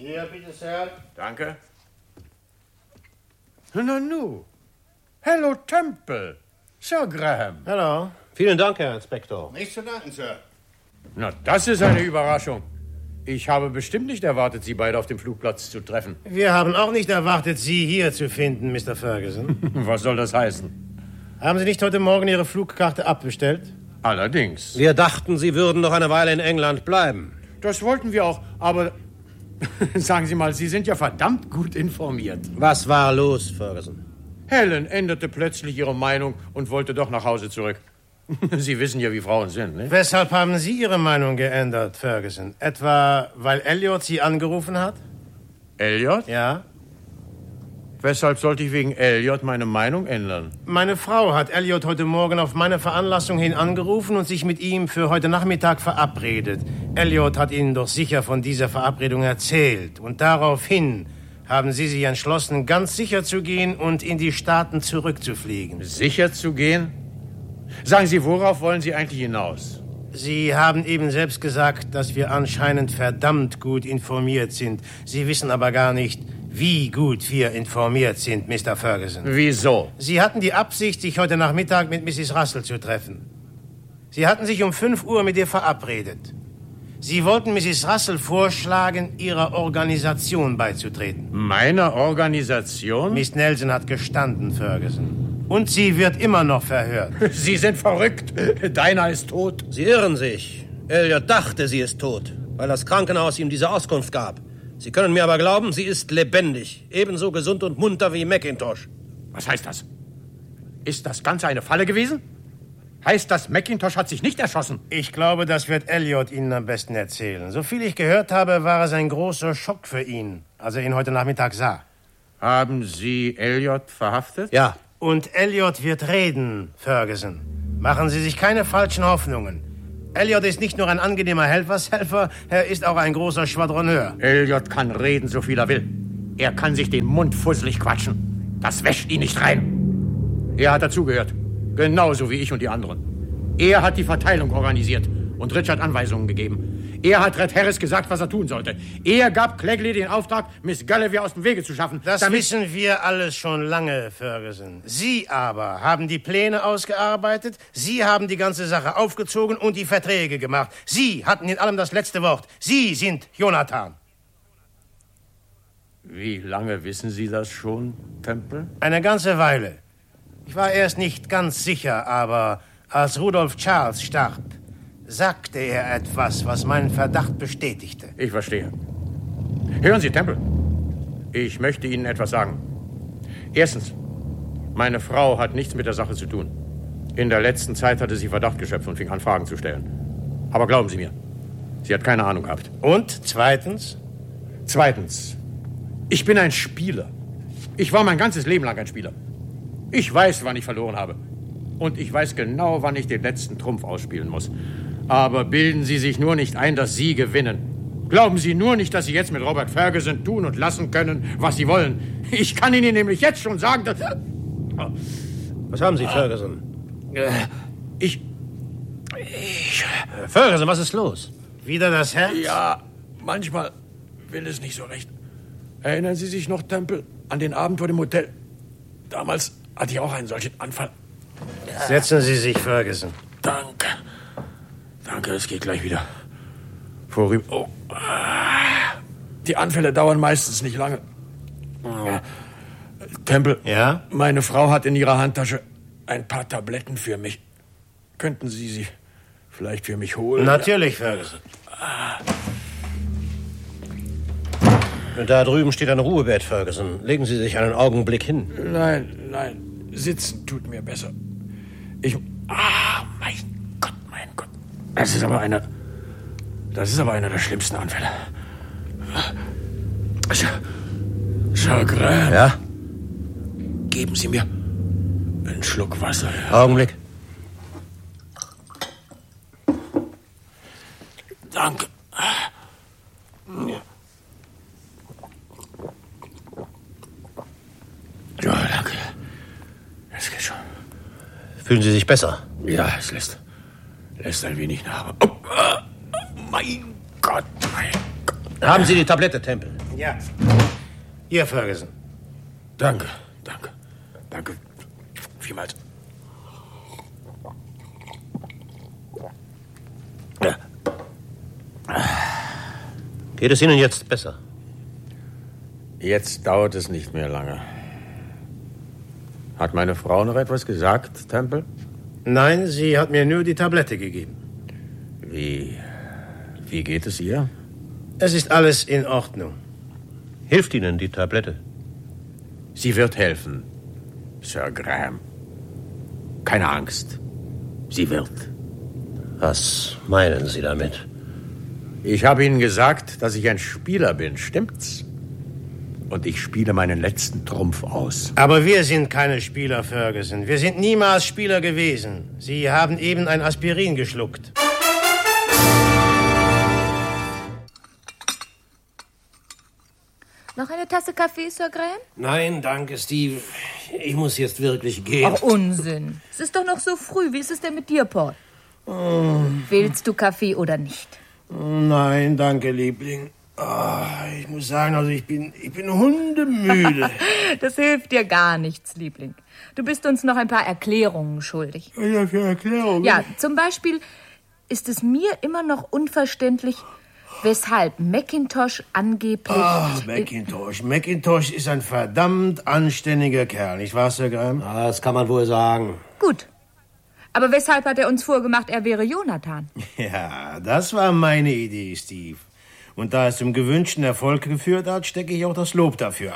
Hier, bitte, Sir. Danke. Nu. Hello, Temple. Sir Graham. Hallo. Vielen Dank, Herr Inspektor. Nichts zu danken, Sir. Na, das ist eine Überraschung. Ich habe bestimmt nicht erwartet, Sie beide auf dem Flugplatz zu treffen. Wir haben auch nicht erwartet, Sie hier zu finden, Mr. Ferguson. Was soll das heißen? Haben Sie nicht heute Morgen Ihre Flugkarte abbestellt? Allerdings. Wir dachten, Sie würden noch eine Weile in England bleiben. Das wollten wir auch, aber sagen Sie mal, Sie sind ja verdammt gut informiert. Was war los, Ferguson? Helen änderte plötzlich ihre Meinung und wollte doch nach Hause zurück. Sie wissen ja, wie Frauen sind, nicht? Weshalb haben Sie Ihre Meinung geändert, Ferguson? Etwa, weil Elliot Sie angerufen hat? Elliot? Ja. Weshalb sollte ich wegen Elliot meine Meinung ändern? Meine Frau hat Elliot heute Morgen auf meine Veranlassung hin angerufen und sich mit ihm für heute Nachmittag verabredet. Elliot hat Ihnen doch sicher von dieser Verabredung erzählt. Und daraufhin haben Sie sich entschlossen, ganz sicher zu gehen und in die Staaten zurückzufliegen. Sicher zu gehen? Sagen Sie, worauf wollen Sie eigentlich hinaus? Sie haben eben selbst gesagt, dass wir anscheinend verdammt gut informiert sind. Sie wissen aber gar nicht, wie gut wir informiert sind, Mr. Ferguson. Wieso? Sie hatten die Absicht, sich heute Nachmittag mit Mrs. Russell zu treffen. Sie hatten sich um 5 Uhr mit ihr verabredet. Sie wollten Mrs. Russell vorschlagen, ihrer Organisation beizutreten. Meiner Organisation? Miss Nelson hat gestanden, Ferguson. Und sie wird immer noch verhört. Sie sind verrückt. Deiner ist tot. Sie irren sich. Elliot dachte, sie ist tot, weil das Krankenhaus ihm diese Auskunft gab. Sie können mir aber glauben, sie ist lebendig. Ebenso gesund und munter wie Mackintosh. Was heißt das? Ist das Ganze eine Falle gewesen? Heißt das, Mackintosh hat sich nicht erschossen? Ich glaube, das wird Elliot Ihnen am besten erzählen. Soviel ich gehört habe, war es ein großer Schock für ihn, als er ihn heute Nachmittag sah. Haben Sie Elliot verhaftet? Ja. Und Elliot wird reden, Ferguson. Machen Sie sich keine falschen Hoffnungen. Elliot ist nicht nur ein angenehmer Helfershelfer, er ist auch ein großer Schwadroneur. Elliot kann reden, so viel er will. Er kann sich den Mund fusselig quatschen. Das wäscht ihn nicht rein. Er hat dazugehört. Genauso wie ich und die anderen. Er hat die Verteilung organisiert und Richard Anweisungen gegeben. Er hat Red Harris gesagt, was er tun sollte. Er gab Clegley den Auftrag, Miss Galloway aus dem Wege zu schaffen. Das wissen wir alles schon lange, Ferguson. Sie aber haben die Pläne ausgearbeitet, Sie haben die ganze Sache aufgezogen und die Verträge gemacht. Sie hatten in allem das letzte Wort. Sie sind Jonathan. Wie lange wissen Sie das schon, Temple? Eine ganze Weile. Ich war erst nicht ganz sicher, aber als Rudolph Charles starb, sagte er etwas, was meinen Verdacht bestätigte. Ich verstehe. Hören Sie, Temple. Ich möchte Ihnen etwas sagen. Erstens, meine Frau hat nichts mit der Sache zu tun. In der letzten Zeit hatte sie Verdacht geschöpft und fing an, Fragen zu stellen. Aber glauben Sie mir, sie hat keine Ahnung gehabt. Und zweitens? Zweitens, ich bin ein Spieler. Ich war mein ganzes Leben lang ein Spieler. Ich weiß, wann ich verloren habe. Und ich weiß genau, wann ich den letzten Trumpf ausspielen muss. Aber bilden Sie sich nur nicht ein, dass Sie gewinnen. Glauben Sie nur nicht, dass Sie jetzt mit Robert Ferguson tun und lassen können, was Sie wollen. Ich kann Ihnen nämlich jetzt schon sagen, dass... Was haben Sie, Ferguson? Ferguson, was ist los? Wieder das Herz? Ja, manchmal will es nicht so recht. Erinnern Sie sich noch, Temple, an den Abend vor dem Hotel? Damals hatte ich auch einen solchen Anfall. Setzen Sie sich, Ferguson. Danke. Danke, es geht gleich wieder vorüber. Oh. Die Anfälle dauern meistens nicht lange. Temple, ja? Meine Frau hat in ihrer Handtasche ein paar Tabletten für mich. Könnten Sie sie vielleicht für mich holen? Natürlich, Ferguson. Da drüben steht ein Ruhebett, Ferguson. Legen Sie sich einen Augenblick hin. Nein. Sitzen tut mir besser. Mein Gott. Das ist aber einer der schlimmsten Anfälle. Sir Graham. Ja? Geben Sie mir einen Schluck Wasser. Augenblick. Danke. Ja, danke. Es geht schon. Fühlen Sie sich besser? Ja, es lässt ein wenig nach. Oh, mein Gott. Haben Sie die Tablette, Temple? Ja. Hier, Ferguson. Danke. Vielmals. Ja. Geht es Ihnen jetzt besser? Jetzt dauert es nicht mehr lange. Hat meine Frau noch etwas gesagt, Temple? Nein, sie hat mir nur die Tablette gegeben. Wie geht es ihr? Es ist alles in Ordnung. Hilft Ihnen die Tablette? Sie wird helfen, Sir Graham. Keine Angst. Sie wird. Was meinen Sie damit? Ich habe Ihnen gesagt, dass ich ein Spieler bin, stimmt's? Und ich spiele meinen letzten Trumpf aus. Aber wir sind keine Spieler, Ferguson. Wir sind niemals Spieler gewesen. Sie haben eben ein Aspirin geschluckt. Noch eine Tasse Kaffee, Sir Graham? Nein, danke, Steve. Ich muss jetzt wirklich gehen. Ach, Unsinn. Es ist doch noch so früh. Wie ist es denn mit dir, Paul? Willst du Kaffee oder nicht? Nein, danke, Liebling. Ich muss sagen, also ich bin hundemüde. Das hilft dir gar nichts, Liebling. Du bist uns noch ein paar Erklärungen schuldig. Ja, für Erklärungen? Ja, zum Beispiel ist es mir immer noch unverständlich, weshalb McIntosh angeblich... McIntosh. McIntosh ist ein verdammt anständiger Kerl, nicht wahr, Sir Graham? Das kann man wohl sagen. Gut. Aber weshalb hat er uns vorgemacht, er wäre Jonathan? Ja, das war meine Idee, Steve. Und da es zum gewünschten Erfolg geführt hat, stecke ich auch das Lob dafür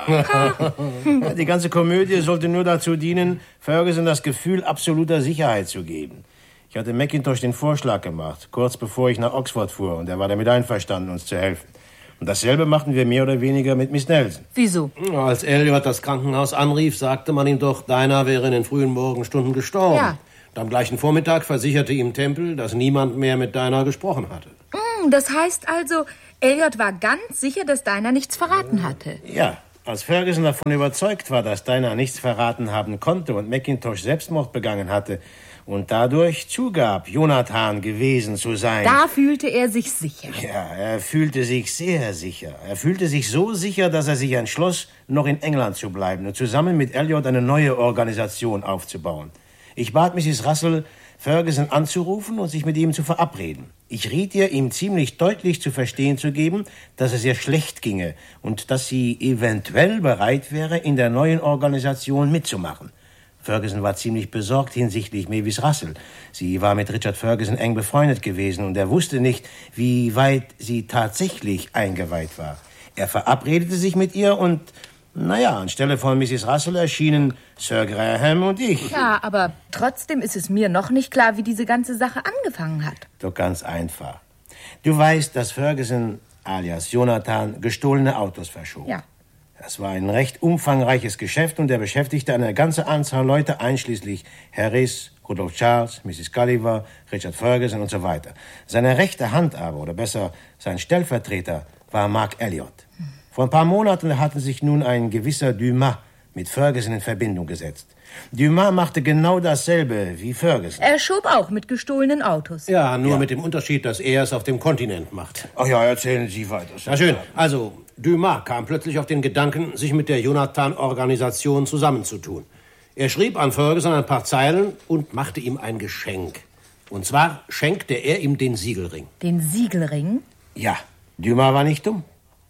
an. Die ganze Komödie sollte nur dazu dienen, Ferguson das Gefühl absoluter Sicherheit zu geben. Ich hatte McIntosh den Vorschlag gemacht, kurz bevor ich nach Oxford fuhr, und er war damit einverstanden, uns zu helfen. Und dasselbe machten wir mehr oder weniger mit Miss Nelson. Wieso? Als Elliot das Krankenhaus anrief, sagte man ihm doch, Dinah wäre in den frühen Morgenstunden gestorben. Ja. Und am gleichen Vormittag versicherte ihm Temple, dass niemand mehr mit Dinah gesprochen hatte. Das heißt also, Elliot war ganz sicher, dass Dinah nichts verraten hatte. Ja, als Ferguson davon überzeugt war, dass Dinah nichts verraten haben konnte und McIntosh Selbstmord begangen hatte und dadurch zugab, Jonathan gewesen zu sein. Da fühlte er sich sicher. Ja, er fühlte sich sehr sicher. Er fühlte sich so sicher, dass er sich entschloss, noch in England zu bleiben und zusammen mit Elliot eine neue Organisation aufzubauen. Ich bat Mrs. Russell, Ferguson anzurufen und sich mit ihm zu verabreden. Ich riet ihr, ihm ziemlich deutlich zu verstehen zu geben, dass es ihr schlecht ginge und dass sie eventuell bereit wäre, in der neuen Organisation mitzumachen. Ferguson war ziemlich besorgt hinsichtlich Mavis Russell. Sie war mit Richard Ferguson eng befreundet gewesen und er wusste nicht, wie weit sie tatsächlich eingeweiht war. Er verabredete sich mit ihr und, anstelle von Mrs. Russell erschienen Sir Graham und ich. Ja, aber trotzdem ist es mir noch nicht klar, wie diese ganze Sache angefangen hat. Doch ganz einfach. Du weißt, dass Ferguson, alias Jonathan, gestohlene Autos verschob. Ja. Das war ein recht umfangreiches Geschäft und er beschäftigte eine ganze Anzahl Leute, einschließlich Harris, Rudolph Charles, Mrs. Gulliver, Richard Ferguson und so weiter. Seine rechte Hand aber, oder besser sein Stellvertreter, war Mark Elliot. Vor ein paar Monaten hatten sich nun ein gewisser Dumas mit Ferguson in Verbindung gesetzt. Dumas machte genau dasselbe wie Ferguson. Er schob auch mit gestohlenen Autos. Ja, nur mit dem Unterschied, dass er es auf dem Kontinent macht. Ach ja, erzählen Sie weiter. Na schön. Also, Dumas kam plötzlich auf den Gedanken, sich mit der Jonathan-Organisation zusammenzutun. Er schrieb an Ferguson ein paar Zeilen und machte ihm ein Geschenk. Und zwar schenkte er ihm den Siegelring. Den Siegelring? Ja, Dumas war nicht dumm.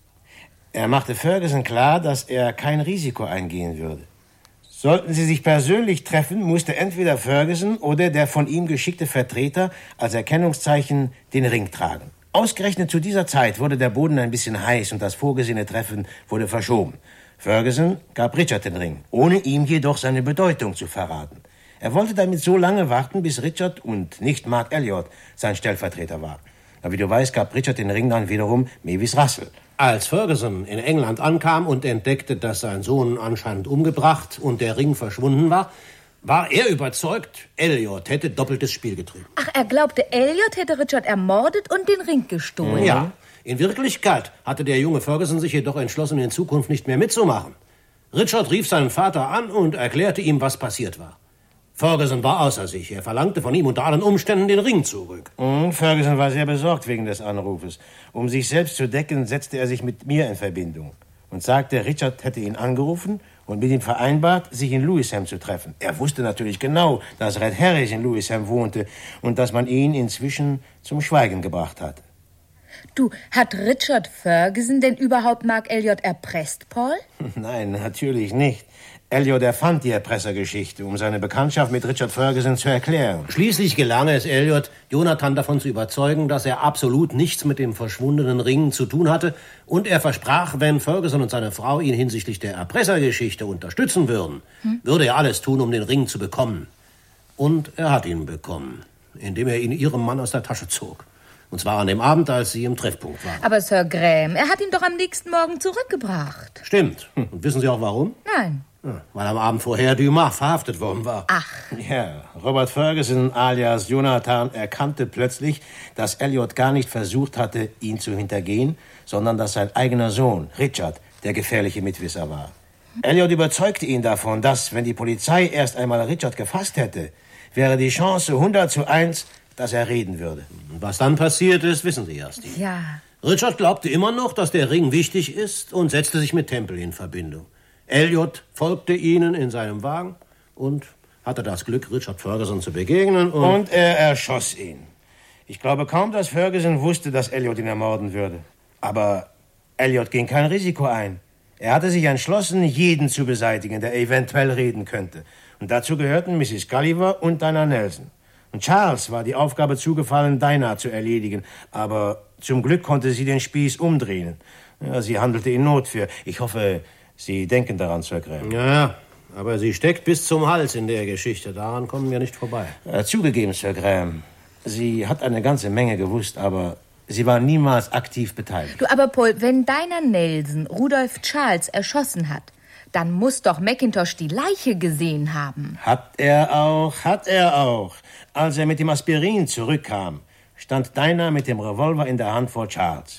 Er machte Ferguson klar, dass er kein Risiko eingehen würde. Sollten sie sich persönlich treffen, musste entweder Ferguson oder der von ihm geschickte Vertreter als Erkennungszeichen den Ring tragen. Ausgerechnet zu dieser Zeit wurde der Boden ein bisschen heiß und das vorgesehene Treffen wurde verschoben. Ferguson gab Richard den Ring, ohne ihm jedoch seine Bedeutung zu verraten. Er wollte damit so lange warten, bis Richard und nicht Mark Elliot sein Stellvertreter war. Aber wie du weißt, gab Richard den Ring dann wiederum Mavis Russell. Als Ferguson in England ankam und entdeckte, dass sein Sohn anscheinend umgebracht und der Ring verschwunden war, war er überzeugt, Elliot hätte doppeltes Spiel getrieben. Ach, er glaubte, Elliot hätte Richard ermordet und den Ring gestohlen. Ja, in Wirklichkeit hatte der junge Ferguson sich jedoch entschlossen, in Zukunft nicht mehr mitzumachen. Richard rief seinen Vater an und erklärte ihm, was passiert war. Ferguson war außer sich. Er verlangte von ihm unter allen Umständen den Ring zurück. Und Ferguson war sehr besorgt wegen des Anrufes. Um sich selbst zu decken, setzte er sich mit mir in Verbindung und sagte, Richard hätte ihn angerufen und mit ihm vereinbart, sich in Lewisham zu treffen. Er wusste natürlich genau, dass Red Harris in Lewisham wohnte und dass man ihn inzwischen zum Schweigen gebracht hatte. Du, hat Richard Ferguson denn überhaupt Mark Elliot erpresst, Paul? Nein, natürlich nicht. Elliot erfand die Erpressergeschichte, um seine Bekanntschaft mit Richard Ferguson zu erklären. Schließlich gelang es Elliot, Jonathan davon zu überzeugen, dass er absolut nichts mit dem verschwundenen Ring zu tun hatte, und er versprach, wenn Ferguson und seine Frau ihn hinsichtlich der Erpressergeschichte unterstützen würden, würde er alles tun, um den Ring zu bekommen. Und er hat ihn bekommen, indem er ihn ihrem Mann aus der Tasche zog. Und zwar an dem Abend, als sie im Treffpunkt waren. Aber Sir Graham, er hat ihn doch am nächsten Morgen zurückgebracht. Stimmt. Und wissen Sie auch warum? Nein. Ja, weil am Abend vorher Dumas verhaftet worden war. Ach. Ja, Robert Ferguson alias Jonathan erkannte plötzlich, dass Elliot gar nicht versucht hatte, ihn zu hintergehen, sondern dass sein eigener Sohn, Richard, der gefährliche Mitwisser war. Elliot überzeugte ihn davon, dass, wenn die Polizei erst einmal Richard gefasst hätte, wäre die Chance 100:1, dass er reden würde. Was dann passiert ist, wissen Sie ja, Steve. Ja. Richard glaubte immer noch, dass der Ring wichtig ist und setzte sich mit Temple in Verbindung. Elliot folgte ihnen in seinem Wagen und hatte das Glück, Richard Ferguson zu begegnen. Und er erschoss ihn. Ich glaube kaum, dass Ferguson wusste, dass Elliot ihn ermorden würde. Aber Elliot ging kein Risiko ein. Er hatte sich entschlossen, jeden zu beseitigen, der eventuell reden könnte. Und dazu gehörten Mrs. Gulliver und Dinah Nelson. Und Charles war die Aufgabe zugefallen, Dinah zu erledigen. Aber zum Glück konnte sie den Spieß umdrehen. Ja, sie handelte in Notwehr. Ich hoffe, Sie denken daran, Sir Graham. Ja, aber sie steckt bis zum Hals in der Geschichte. Daran kommen wir nicht vorbei. Zugegeben, Sir Graham. Sie hat eine ganze Menge gewusst, aber sie war niemals aktiv beteiligt. Du, aber Paul, wenn Dinah Nelson Rudolph Charles erschossen hat, dann muss doch Mackintosh die Leiche gesehen haben. Hat er auch. Als er mit dem Aspirin zurückkam, stand Dinah mit dem Revolver in der Hand vor Charles.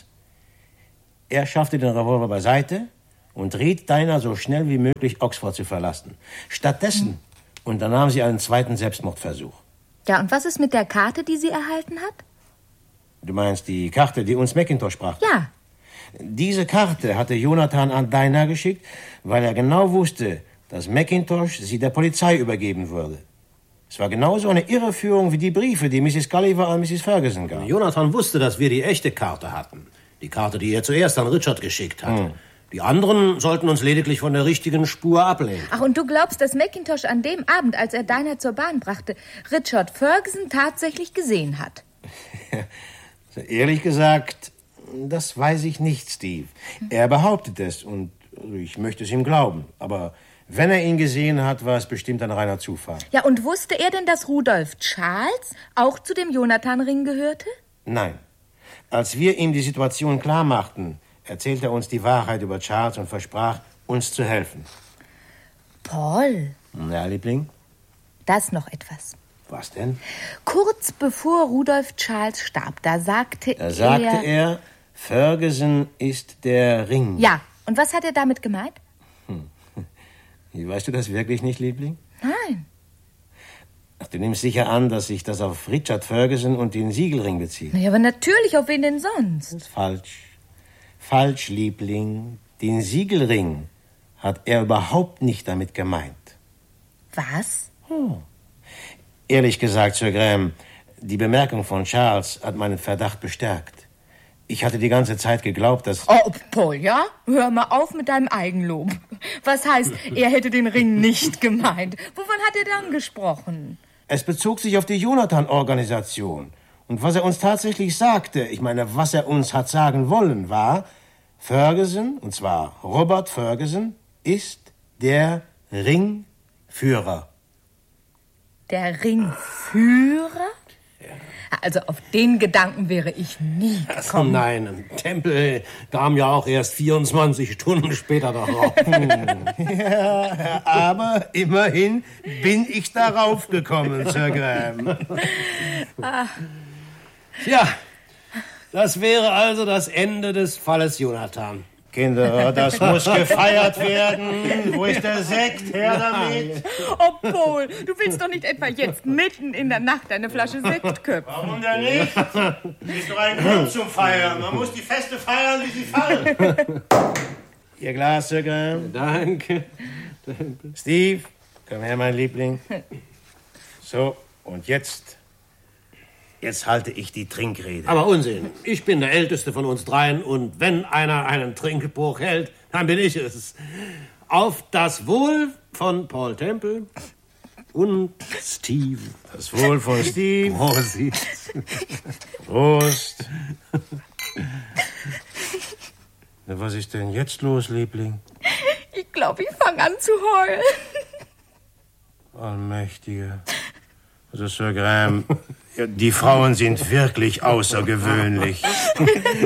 Er schaffte den Revolver beiseite und riet Dinah so schnell wie möglich Oxford zu verlassen. Stattdessen unternahm sie einen zweiten Selbstmordversuch. Ja, und was ist mit der Karte, die sie erhalten hat? Du meinst die Karte, die uns Mackintosh brachte? Ja. Diese Karte hatte Jonathan an Dinah geschickt, weil er genau wusste, dass Mackintosh sie der Polizei übergeben würde. Es war genauso eine Irreführung wie die Briefe, die Mrs. Gulliver an Mrs. Ferguson gab. Jonathan wusste, dass wir die echte Karte hatten. Die Karte, die er zuerst an Richard geschickt hat. Die anderen sollten uns lediglich von der richtigen Spur ablenken. Ach, und du glaubst, dass Mackintosh an dem Abend, als er Dinah zur Bahn brachte, Richard Ferguson tatsächlich gesehen hat? Ehrlich gesagt, das weiß ich nicht, Steve. Er behauptet es und ich möchte es ihm glauben. Aber wenn er ihn gesehen hat, war es bestimmt ein reiner Zufall. Ja, und wusste er denn, dass Rudolph Charles auch zu dem Jonathan-Ring gehörte? Nein. Als wir ihm die Situation klar machten, erzählte er uns die Wahrheit über Charles und versprach, uns zu helfen. Paul. Ja, Liebling? Da ist noch etwas. Was denn? Kurz bevor Rudolph Charles starb, da sagte er, Ferguson ist der Ring. Ja, und was hat er damit gemeint? Weißt du das wirklich nicht, Liebling? Nein. Ach, du nimmst sicher an, dass sich das auf Richard Ferguson und den Siegelring bezieht. Ja, aber natürlich, auf wen denn sonst? Falsch. Falsch, Liebling. Den Siegelring hat er überhaupt nicht damit gemeint. Was? Ehrlich gesagt, Sir Graham, die Bemerkung von Charles hat meinen Verdacht bestärkt. Ich hatte die ganze Zeit geglaubt, dass... Oh, Paul, ja? Hör mal auf mit deinem Eigenlob. Was heißt, er hätte den Ring nicht gemeint? Wovon hat er dann gesprochen? Es bezog sich auf die Jonathan-Organisation. Und was er uns tatsächlich sagte, ich meine, was er uns hat sagen wollen, war, Ferguson, und zwar Robert Ferguson, ist der Ringführer. Der Ringführer? Also auf den Gedanken wäre ich nie gekommen. Nein, Temple kam ja auch erst 24 Stunden später darauf. Ja, aber immerhin bin ich darauf gekommen, Sir Graham. Ja, das wäre also das Ende des Falles Jonathan. Kinder, das muss gefeiert werden. Wo ist der Sekt? Her damit. Oh, Paul, du willst doch nicht etwa jetzt mitten in der Nacht eine Flasche Sekt köpfen. Warum denn nicht? Ist doch ein Grund zum Feiern. Man muss die Feste feiern, wie sie fallen. Ihr Glas, Sir Graham. Danke. Steve, komm her, mein Liebling. So, und jetzt halte ich die Trinkrede. Aber Unsinn. Ich bin der Älteste von uns dreien und wenn einer einen Trinkspruch hält, dann bin ich es. Auf das Wohl von Paul Temple und Steve. Das Wohl von Steve. Prosit. Prost. Na, was ist denn jetzt los, Liebling? Ich glaube, ich fange an zu heulen. Allmächtige. Also, Sir Graham, die Frauen sind wirklich außergewöhnlich.